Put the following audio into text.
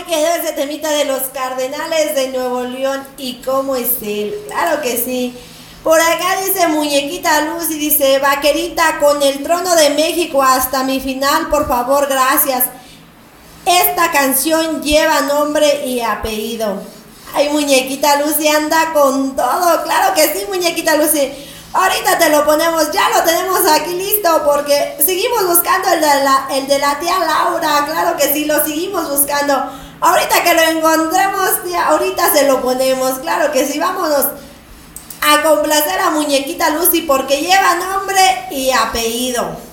quedó ese temita de los Cardenales de Nuevo León y cómo es él. Claro que sí. Por acá dice Muñequita Luz y dice, vaquerita, con el trono de México hasta mi final, por favor, gracias. Esta canción lleva nombre y apellido. Ay, Muñequita Lucy anda con todo. Claro que sí, Muñequita Lucy. Ahorita te lo ponemos, ya lo tenemos aquí listo porque seguimos buscando el de la tía Laura. Claro que sí, lo seguimos buscando. Ahorita que lo encontremos, tía, ahorita se lo ponemos. Claro que sí, vámonos a complacer a Muñequita Lucy porque lleva nombre y apellido.